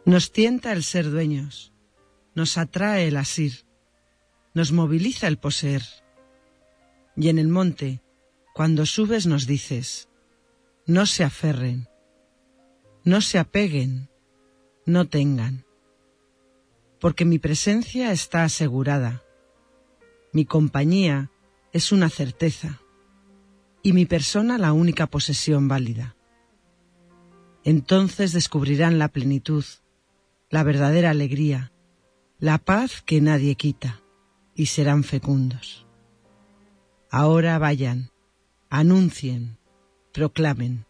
Nos tienta el ser dueños, nos atrae el asir, nos moviliza el poseer. Y en el monte, cuando subes nos dices, no se aferren, no se apeguen, no tengan, porque mi presencia está asegurada, mi compañía es una certeza y mi persona la única posesión válida. Entonces descubrirán la plenitud, la verdadera alegría, la paz que nadie quita, y serán fecundos. Ahora vayan, anuncien, proclamen.